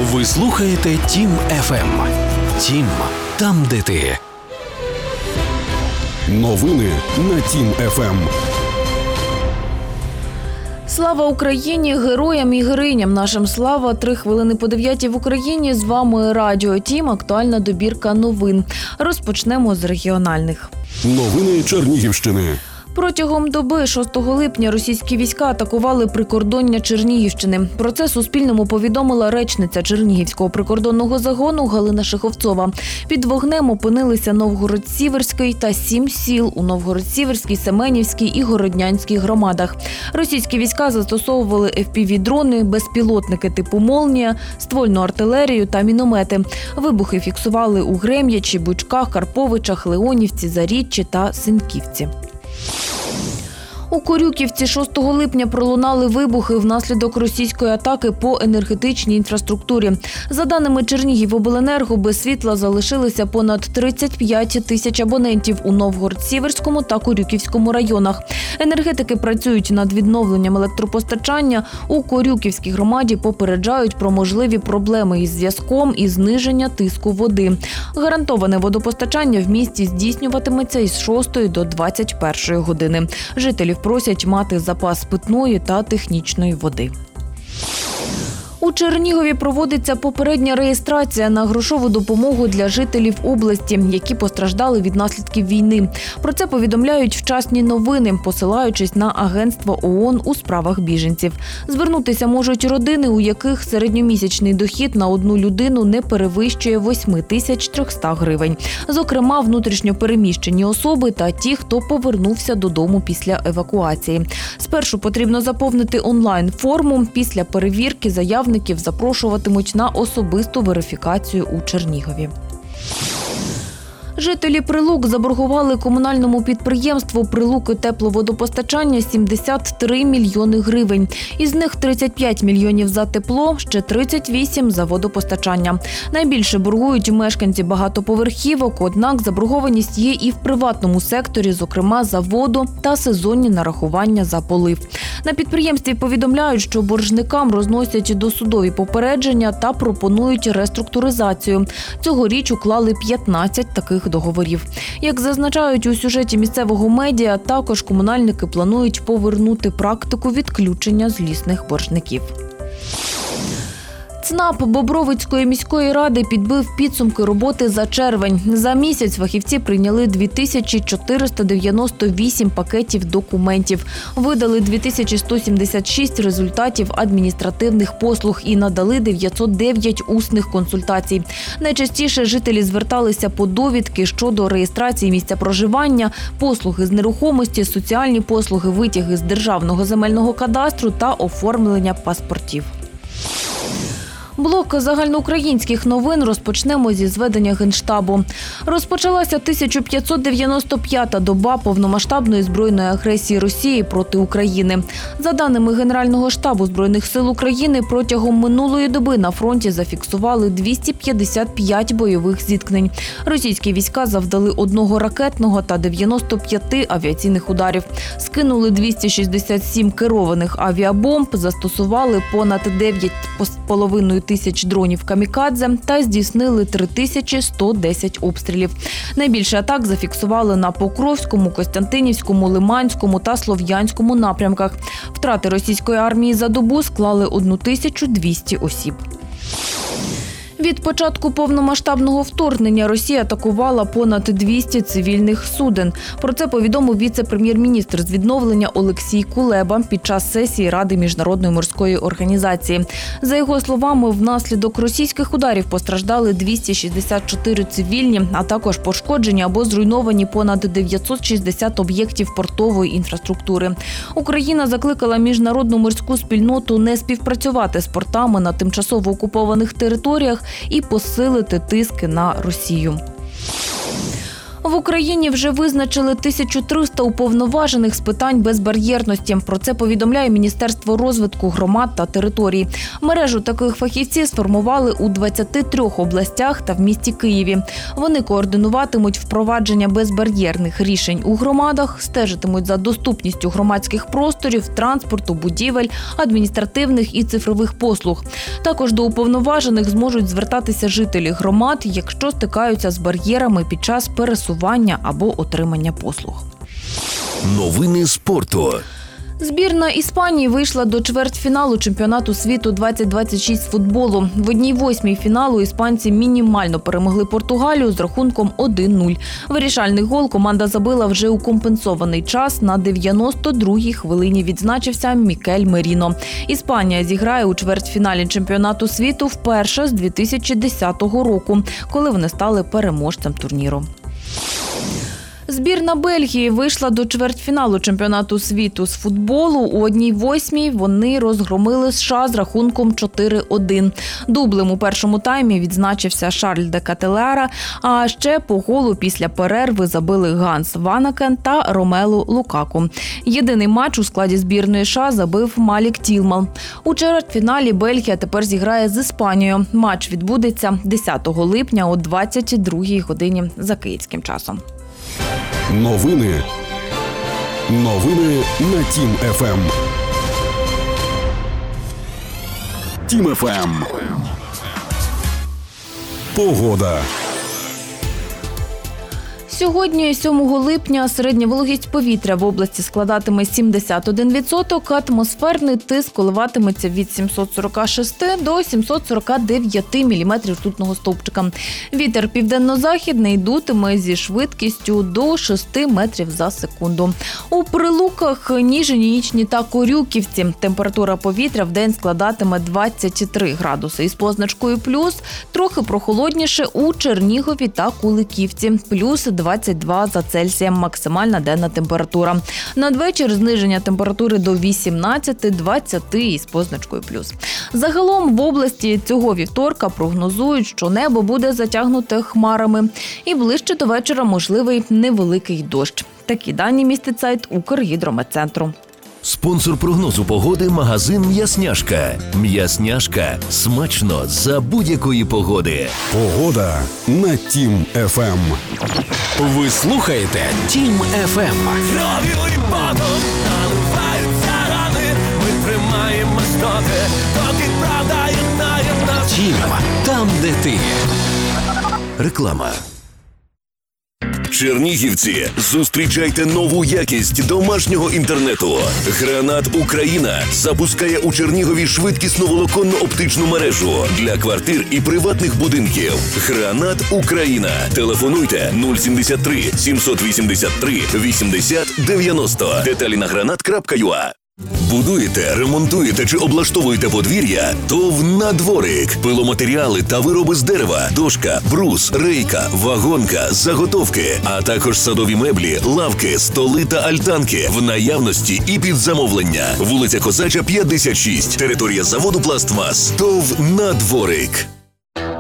Ви слухаєте Тім ФМ. Тім – там, де ти. Новини на Тім ФМ. Слава Україні! Героям і героїням нашим слава! 3 хвилини по 9 в Україні. З вами Радіо Тім. Актуальна добірка новин. Розпочнемо з регіональних. Новини Чернігівщини. Протягом доби 6 липня російські війська атакували прикордоння Чернігівщини. Про це Суспільному повідомила речниця Чернігівського прикордонного загону Галина Шеховцова. Під вогнем опинилися Новгород-Сіверський та 7 сіл у Новгород-Сіверській, Семенівській і Городнянській громадах. Російські війська застосовували FPV-дрони, безпілотники типу «Молнія», ствольну артилерію та міномети. Вибухи фіксували у Грем'ячі, Бучках, Карповичах, Леонівці, Заріччі та Синьківці. У Корюківці 6 липня пролунали вибухи внаслідок російської атаки по енергетичній інфраструктурі. За даними Чернігівобленерго, без світла залишилися понад 35 тисяч абонентів у Новгород-Сіверському та Корюківському районах. Енергетики працюють над відновленням електропостачання. У Корюківській громаді попереджають про можливі проблеми із зв'язком і зниження тиску води. Гарантоване водопостачання в місті здійснюватиметься із 6 до 21 години. Жителів просять мати запас питної та технічної води. У Чернігові проводиться попередня реєстрація на грошову допомогу для жителів області, які постраждали від наслідків війни. Про це повідомляють вчасні новини, посилаючись на Агентство ООН у справах біженців. Звернутися можуть родини, у яких середньомісячний дохід на одну людину не перевищує 8300 гривень. Зокрема, внутрішньо переміщені особи та ті, хто повернувся додому після евакуації. Спершу потрібно заповнити онлайн-форму, після перевірки заявників запрошуватимуть на особисту верифікацію у Чернігові. Жителі Прилук заборгували комунальному підприємству «Прилуки тепловодопостачання» 73 мільйони гривень. Із них 35 мільйонів за тепло, ще 38 за водопостачання. Найбільше боргують мешканці багатоповерхівок, однак заборгованість є і в приватному секторі, зокрема за воду та сезонні нарахування за полив. На підприємстві повідомляють, що боржникам розносять досудові попередження та пропонують реструктуризацію. Цьогоріч уклали 15 таких договорів. Як зазначають у сюжеті місцевого медіа, також комунальники планують повернути практику відключення злісних боржників. ЦНАП Бобровицької міської ради підбив підсумки роботи за червень. За місяць фахівці прийняли 2498 пакетів документів, видали 2176 результатів адміністративних послуг і надали 909 усних консультацій. Найчастіше жителі зверталися по довідки щодо реєстрації місця проживання, послуги з нерухомості, соціальні послуги, витяги з Державного земельного кадастру та оформлення паспортів. Блок загальноукраїнських новин розпочнемо зі зведення Генштабу. Розпочалася 1595-та доба повномасштабної збройної агресії Росії проти України. За даними Генерального штабу Збройних сил України, протягом минулої доби на фронті зафіксували 255 бойових зіткнень. Російські війська завдали 1 ракетного та 95 авіаційних ударів. Скинули 267 керованих авіабомб, застосували понад 9,5 тисяч дронів камікадзе та здійснили 3110 обстрілів. Найбільше атак зафіксували на Покровському, Костянтинівському, Лиманському та Слов'янському напрямках. Втрати російської армії за добу склали 1200 осіб. Від початку повномасштабного вторгнення Росія атакувала понад 200 цивільних суден. Про це повідомив віце-прем'єр-міністр з відновлення Олексій Кулеба під час сесії Ради Міжнародної морської організації. За його словами, внаслідок російських ударів постраждали 264 цивільні, а також пошкоджені або зруйновані понад 960 об'єктів портової інфраструктури. Україна закликала міжнародну морську спільноту не співпрацювати з портами на тимчасово окупованих територіях і посилити тиски на Росію. В Україні вже визначили 1300 уповноважених з питань безбар'єрності. Про це повідомляє Міністерство розвитку громад та територій. Мережу таких фахівців сформували у 23 областях та в місті Києві. Вони координуватимуть впровадження безбар'єрних рішень у громадах, стежитимуть за доступністю громадських просторів, транспорту, будівель, адміністративних і цифрових послуг. Також до уповноважених зможуть звертатися жителі громад, якщо стикаються з бар'єрами під час пересування або отримання послуг. Новини спорту. Збірна Іспанії вийшла до чвертьфіналу чемпіонату світу 2026 з футболу. В 1/8 фіналу іспанці мінімально перемогли Португалію з рахунком 1-0. Вирішальний гол команда забила вже у компенсований час. На 92-й хвилині відзначився Мікель Меріно. Іспанія зіграє у чвертьфіналі чемпіонату світу вперше з 2010 року, коли вони стали переможцем турніру. Збірна Бельгії вийшла до чвертьфіналу чемпіонату світу з футболу. У 1/8 вони розгромили США з рахунком 4-1. Дублем у першому таймі відзначився Шарль де Кетелера, а ще по голу після перерви забили Ганс Ванакен та Ромелу Лукаку. Єдиний матч у складі збірної США забив Малік Тілман. У чвертьфіналі Бельгія тепер зіграє з Іспанією. Матч відбудеться 10 липня о 22-й годині за київським часом. Новини на Тім ФМ. Тім ФМ. Погода. Сьогодні, 7 липня, середня вологість повітря в області складатиме 71%, атмосферний тиск коливатиметься від 746 до 749 міліметрів ртутного стовпчика. Вітер південно-західний дутиме зі швидкістю до 6 метрів за секунду. У Прилуках, Ніжині, Ічні та Корюківці температура повітря вдень складатиме 23 градуси із позначкою плюс, трохи прохолодніше у Чернігові та Куликівці, плюс 22 за Цельсієм максимальна денна температура. Надвечір зниження температури до 18-20 із позначкою плюс. Загалом в області цього вівторка прогнозують, що небо буде затягнуте хмарами і ближче до вечора можливий невеликий дощ. Такі дані містить сайт Укргідрометцентру. Спонсор прогнозу погоди – магазин «М'ясняшка». «М'ясняшка» – смачно за будь-якої погоди. Погода на Тім ФМ. Ви слухаєте Тім ФМ. Кров'ю і потом наливаються рани. Ми тримаємо стоки, доки правда єднає нас. Тім – там, де ти. Реклама. Чернігівці, зустрічайте нову якість домашнього інтернету. Гранат Україна запускає у Чернігові швидкісну волоконно-оптичну мережу для квартир і приватних будинків. Гранат Україна. Телефонуйте 073 783 80 90. Деталі на granat.ua. Будуєте, ремонтуєте чи облаштовуєте подвір'я? ТОВ «Надворик». Пиломатеріали та вироби з дерева, дошка, брус, рейка, вагонка, заготовки, а також садові меблі, лавки, столи та альтанки в наявності і під замовлення. Вулиця Козача, 56. Територія заводу «Пластмас». ТОВ «Надворик».